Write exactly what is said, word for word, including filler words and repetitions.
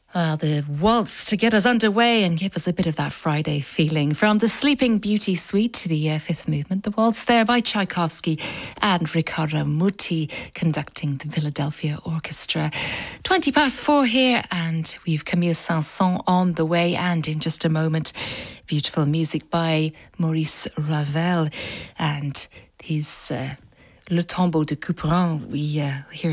Uh, the waltz to get us underway and give us a bit of that Friday feeling. From the Sleeping Beauty Suite, the uh, fifth movement, the waltz there by Tchaikovsky and Riccardo Muti conducting the Philadelphia Orchestra. twenty past four here, and we've Camille Saint-Saëns on the way, and in just a moment, beautiful music by Maurice Ravel and his uh, Le Tombeau de Couperin. We uh, hear